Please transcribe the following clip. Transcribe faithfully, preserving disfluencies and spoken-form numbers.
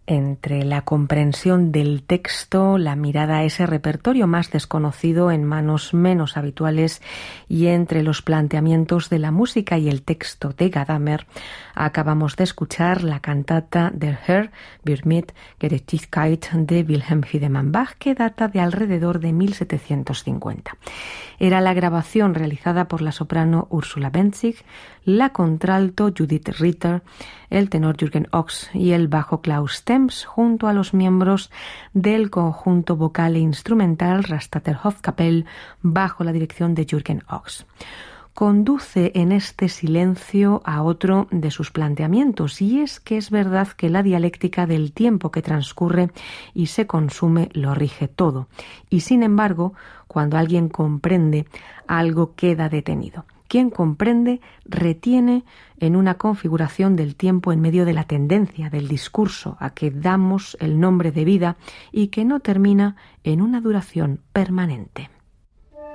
Entre la comprensión del texto, la mirada a ese repertorio más desconocido en manos menos habituales y entre los planteamientos de la música y el texto de Gadamer, acabamos de escuchar la cantata Der Herr wird mit Gerechtigkeit de Wilhelm Friedemann Bach, que data de alrededor de mil setecientos cincuenta. Era la grabación realizada por la soprano Ursula Benzig, la contralto Judith Ritter, el tenor Jürgen Ochs y el bajo Klaus Stems, junto a los miembros del conjunto vocal e instrumental Rastatter Hofkapelle, bajo la dirección de Jürgen Ochs. Conduce en este silencio a otro de sus planteamientos, y es que es verdad que la dialéctica del tiempo que transcurre y se consume lo rige todo, y sin embargo, cuando alguien comprende, algo queda detenido. Quien comprende retiene en una configuración del tiempo en medio de la tendencia del discurso a que damos el nombre de vida y que no termina en una duración permanente.